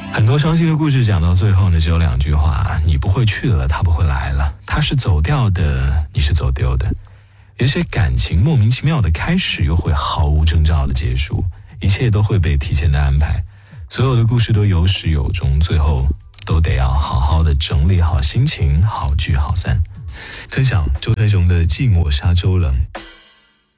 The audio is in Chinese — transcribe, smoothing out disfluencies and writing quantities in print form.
很多伤心的故事讲到最后呢，只有2句话：你不会去了，他不会来了；他是走掉的，你是走丢的。有些感情莫名其妙的开始，又会毫无征兆的结束，一切都会被提前的安排。所有的故事都有始有终，最后都得要好好的整理好心情，好聚好散。分享周传雄的《寂寞沙洲冷》。